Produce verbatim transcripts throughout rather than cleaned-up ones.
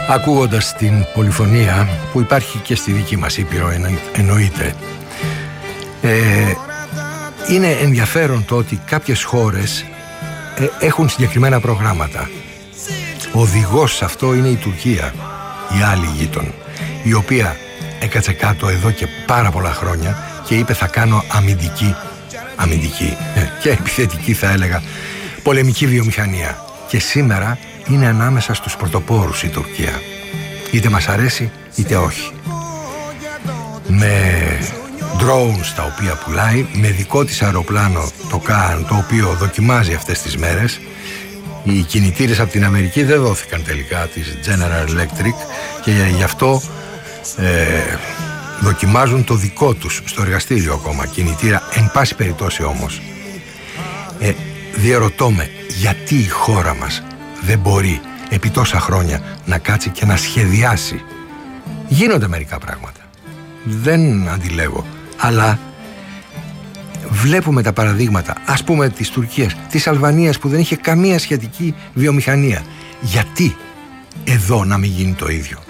Ακούγοντας την πολυφωνία που υπάρχει και στη δική μας Ήπειρο, εννοείται, ε, είναι ενδιαφέρον το ότι κάποιες χώρες ε, έχουν συγκεκριμένα προγράμματα. Ο οδηγός σε αυτό είναι η Τουρκία, η άλλη γείτον, η οποία έκατσε κάτω εδώ και πάρα πολλά χρόνια και είπε θα κάνω αμυντική, αμυντική και επιθετική θα έλεγα, πολεμική βιομηχανία. Και σήμερα είναι ανάμεσα στους πρωτοπόρους η Τουρκία. Είτε μας αρέσει είτε όχι. Με drones τα οποία πουλάει, με δικό της αεροπλάνο το Καν, το οποίο δοκιμάζει αυτές τις μέρες. Οι κινητήρες από την Αμερική δεν δόθηκαν τελικά, της General Electric, και γι' αυτό ε, δοκιμάζουν το δικό τους στο εργαστήριο ακόμα κινητήρα. Εν πάση περιπτώσει όμως, ε, διερωτώ με γιατί η χώρα μας δεν μπορεί επί τόσα χρόνια να κάτσει και να σχεδιάσει. Γίνονται μερικά πράγματα, δεν αντιλέγω, αλλά βλέπουμε τα παραδείγματα, ας πούμε της Τουρκίας, της Αλβανίας που δεν είχε καμία σχετική βιομηχανία. Γιατί εδώ να μην γίνει το ίδιο?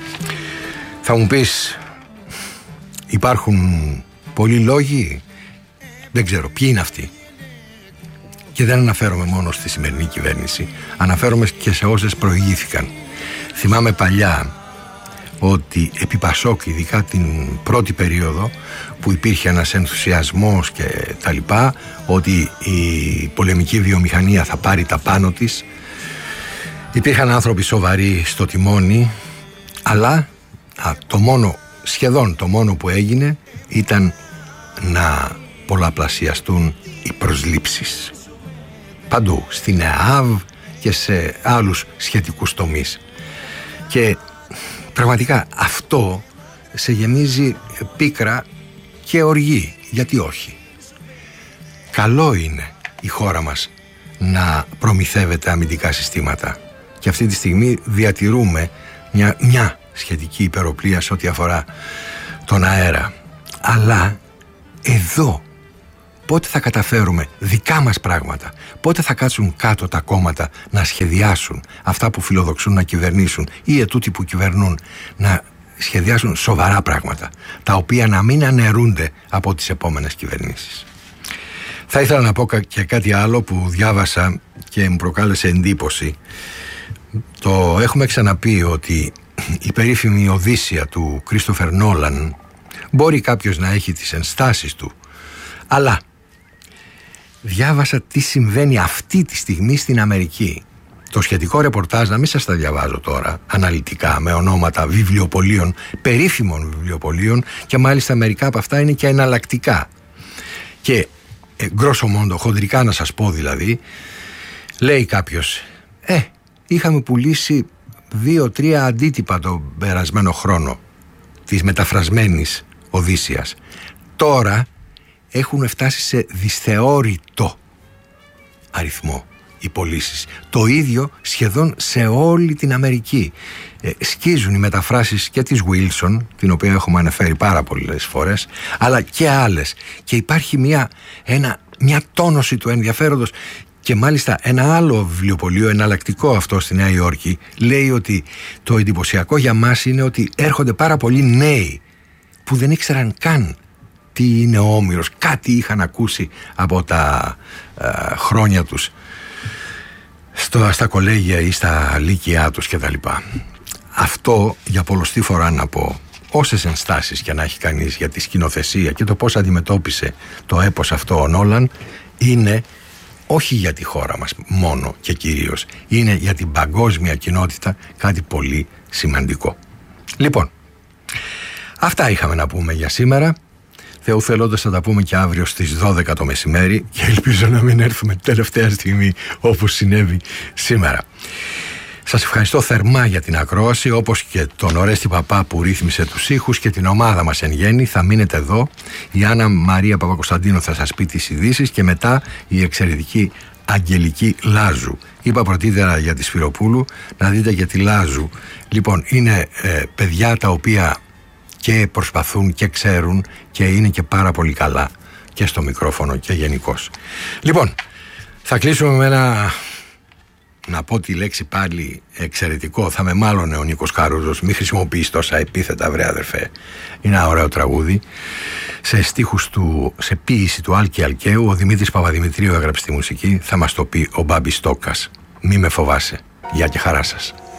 Θα μου πεις, υπάρχουν πολλοί λόγοι, δεν ξέρω ποιοι είναι αυτοί. Και δεν αναφέρομαι μόνο στη σημερινή κυβέρνηση, αναφέρομαι και σε όσες προηγήθηκαν. Θυμάμαι παλιά ότι επί Πασόκ, ειδικά την πρώτη περίοδο που υπήρχε ένας ενθουσιασμός και τα λοιπά, ότι η πολεμική βιομηχανία θα πάρει τα πάνω της, υπήρχαν άνθρωποι σοβαροί στο τιμόνι, αλλά α, το μόνο, σχεδόν το μόνο που έγινε ήταν να πολλαπλασιαστούν οι προσλήψεις παντού, στην ΕΑΒ και σε άλλους σχετικούς τομείς. Και πραγματικά αυτό σε γεμίζει πίκρα και οργή. Γιατί όχι? Καλό είναι η χώρα μας να προμηθεύεται αμυντικά συστήματα. Και αυτή τη στιγμή διατηρούμε μια, μια σχετική υπεροπλία σε ό,τι αφορά τον αέρα. Αλλά εδώ πότε θα καταφέρουμε δικά μας πράγματα? Πότε θα κάτσουν κάτω τα κόμματα να σχεδιάσουν αυτά που φιλοδοξούν να κυβερνήσουν, ή ετούτοι που κυβερνούν να σχεδιάσουν σοβαρά πράγματα, τα οποία να μην αναιρούνται από τις επόμενες κυβερνήσεις? Θα ήθελα να πω και κάτι άλλο που διάβασα και μου προκάλεσε εντύπωση. Το έχουμε ξαναπεί ότι η περίφημη Οδύσσεια του Κρίστοφερ Νόλαν, μπορεί κάποιος να έχει τις ενστάσεις του, αλλά διάβασα τι συμβαίνει αυτή τη στιγμή στην Αμερική. Το σχετικό ρεπορτάζ, να μην σας τα διαβάζω τώρα αναλυτικά με ονόματα βιβλιοπωλείων, περίφημων βιβλιοπωλείων, και μάλιστα μερικά από αυτά είναι και εναλλακτικά. Και ε, γκρόσο μόντο, χοντρικά να σας πω δηλαδή, λέει κάποιος, ε, είχαμε πουλήσει δύο-τρία αντίτυπα τον περασμένο χρόνο της μεταφρασμένης Οδύσσειας. Τώρα έχουν φτάσει σε δυσθεώρητο αριθμό οι πωλήσεις. Το ίδιο σχεδόν σε όλη την Αμερική. Ε, σκίζουν οι μεταφράσεις και της Wilson, την οποία έχουμε αναφέρει πάρα πολλές φορές, αλλά και άλλες. Και υπάρχει μια, ένα, μια τόνωση του ενδιαφέροντος. Και μάλιστα ένα άλλο βιβλιοπωλείο, εναλλακτικό αυτό στη Νέα Υόρκη, λέει ότι το εντυπωσιακό για μας είναι ότι έρχονται πάρα πολλοί νέοι που δεν ήξεραν καν τι είναι ο Όμηρος, κάτι είχαν ακούσει από τα ε, χρόνια τους στο, στα κολέγια ή στα λύκειά τους κτλ. Αυτό για πολλοστή φορά να πω, όσες ενστάσεις και να έχει κανείς για τη σκηνοθεσία και το πώς αντιμετώπισε το έπος αυτό ο Νόλαν, είναι όχι για τη χώρα μας μόνο και κυρίως, είναι για την παγκόσμια κοινότητα κάτι πολύ σημαντικό. Λοιπόν, αυτά είχαμε να πούμε για σήμερα. Θεού θελώντας θα τα πούμε και αύριο στις δώδεκα το μεσημέρι, και ελπίζω να μην έρθουμε τελευταία στιγμή όπως συνέβη σήμερα. Σας ευχαριστώ θερμά για την ακρόαση, όπως και τον Ορέστη Παπά που ρύθμισε τους ήχους και την ομάδα μας εν γέννη. Θα μείνετε εδώ. Η Άννα Μαρία Παπακοσταντίνου θα σας πει τις ειδήσεις και μετά η εξαιρετική Αγγελική Λάζου. Είπα πρωτήτερα για τη Σφυροπούλου, να δείτε και τη Λάζου. Λοιπόν, είναι ε, παιδιά τα οποία και προσπαθούν και ξέρουν και είναι και πάρα πολύ καλά και στο μικρόφωνο και γενικώς. Λοιπόν, θα κλείσουμε με ένα να πω τη λέξη πάλι εξαιρετικό, θα με μάλωνε ο Νίκος Καρούζος, μη χρησιμοποιείς τόσα επίθετα βρε αδερφέ. Είναι ένα ωραίο τραγούδι. Σε στίχους του, σε ποίηση του Άλκη Αλκαίου, ο Δημήτρης Παπαδημητρίου έγραψε τη μουσική, θα μας το πει ο Μπάμπης Τόκας. Μη με φοβάσαι. Γεια και χαρά σας.